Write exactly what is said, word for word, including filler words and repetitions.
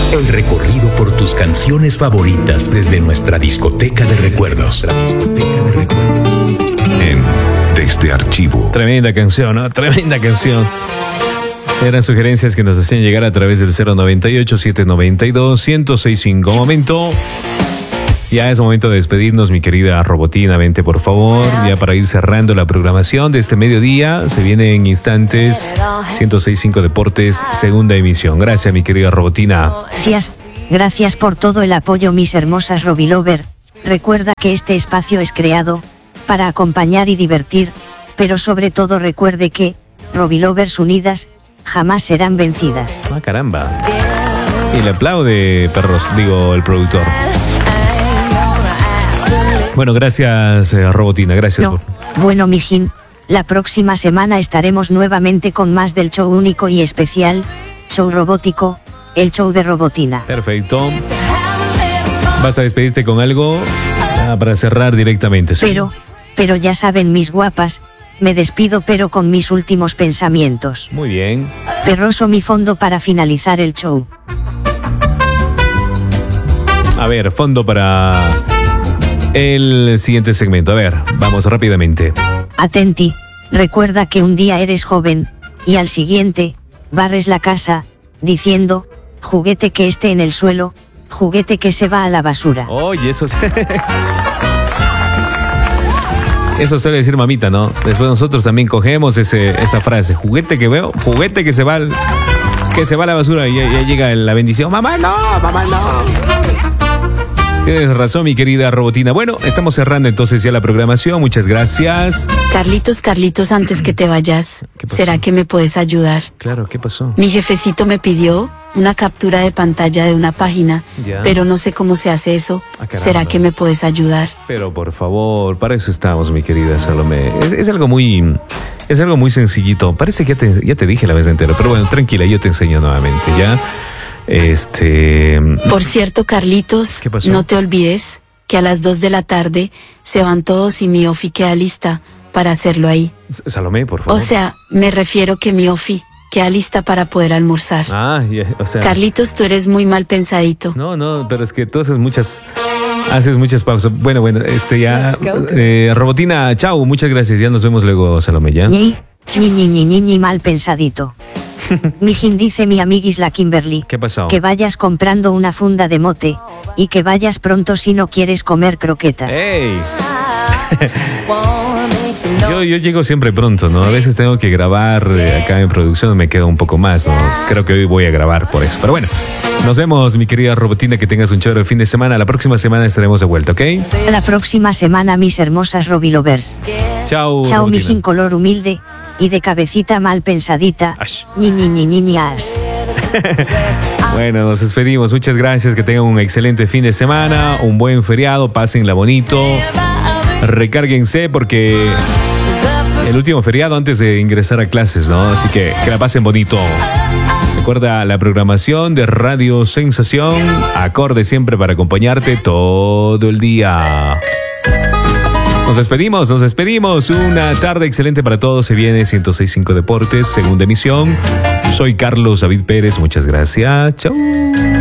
El recorrido por tus canciones favoritas desde nuestra discoteca de recuerdos. Nuestra discoteca de recuerdos. En Desde Archivo. Tremenda canción, ¿no? Tremenda canción. Eran sugerencias que nos hacían llegar a través del cero noventa y ocho, setecientos noventa y dos, ciento sesenta y cinco. Momento. Ya es momento de despedirnos, mi querida Robotina. Vente, por favor, ya para ir cerrando la programación de este mediodía. Se viene en instantes ciento sesenta y cinco Deportes, segunda emisión. Gracias, mi querida Robotina. Gracias, gracias por todo el apoyo, mis hermosas Robilover. Recuerda que este espacio es creado para acompañar y divertir, pero sobre todo recuerde que Robilovers unidas jamás serán vencidas. Ah, caramba. Y le aplaude, perros, digo, el productor. Bueno, gracias, eh, Robotina, gracias. No. Por... Bueno, mijín, la próxima semana estaremos nuevamente con más del show único y especial, show robótico, el show de Robotina. Perfecto. ¿Vas a despedirte con algo? Ah, para cerrar directamente. ¿Sí? Pero, pero ya saben, mis guapas, me despido pero con mis últimos pensamientos. Muy bien. Perroso mi fondo para finalizar el show. A ver, fondo para el siguiente segmento. A ver, vamos rápidamente. Atenti, recuerda que un día eres joven, y al siguiente, barres la casa, diciendo, juguete que esté en el suelo, juguete que se va a la basura. Oye, eso es... Eso suele decir mamita, ¿no? Después nosotros también cogemos ese, esa frase, juguete que veo, juguete que se va al, que se va a la basura y ya, ya llega la bendición. Mamá no, mamá no. Tienes razón, mi querida Robotina. Bueno, estamos cerrando entonces ya la programación. Muchas gracias. Carlitos, Carlitos, antes que te vayas, ¿será que me puedes ayudar? Claro, ¿qué pasó? Mi jefecito me pidió una captura de pantalla de una página, ya. Pero no sé cómo se hace eso. Ah, ¿será que me puedes ayudar? Pero por favor, para eso estamos, mi querida Salomé. Es, es algo muy... Es algo muy sencillito. Parece que ya te, ya te dije la vez entera, pero bueno, tranquila, yo te enseño nuevamente, ¿ya? Este... Por cierto, Carlitos, ¿qué pasó? No te olvides que a las dos de la tarde se van todos y mi ofi queda lista para hacerlo ahí. Salomé, por favor. O sea, me refiero que mi ofi queda lista para poder almorzar. Ah, yeah, o sea... Carlitos, tú eres muy mal pensadito. No, no, pero es que tú haces muchas... Haces muchas pausas. Bueno, bueno, este ya... Eh, Robotina, chao, muchas gracias. Ya nos vemos luego, Salomé, ¿ya? Ñi, ñi, ñi, ñi, ñi, ñi, mal pensadito. Mijín, dice mi amiguis la Kimberly. ¿Qué pasó? Que vayas comprando una funda de mote, y que vayas pronto si no quieres comer croquetas. ¡Ey! yo, yo llego siempre pronto, ¿no? A veces tengo que grabar eh, acá en producción, me queda un poco más, ¿no? Creo que hoy voy a grabar por eso. Pero bueno, nos vemos, mi querida Robotina, que tengas un chévere fin de semana. La próxima semana estaremos de vuelta, ¿ok? La próxima semana, mis hermosas Robilovers. Chao. Chao, Robotina. mijín color humilde, y de cabecita mal pensadita. Ash. Ñi, ñi, ñi, ñi, ñi, as. Bueno, nos despedimos. Muchas gracias. Que tengan un excelente fin de semana, un buen feriado. Pásenla bonito. Recárguense porque el último feriado antes de ingresar a clases, ¿no? Así que que la pasen bonito. Recuerda la programación de Radio Sensación. Acorde siempre para acompañarte todo el día. Nos despedimos, nos despedimos. Una tarde excelente para todos. Se viene ciento sesenta y cinco Deportes, segunda emisión. Soy Carlos David Pérez. Muchas gracias. Chau.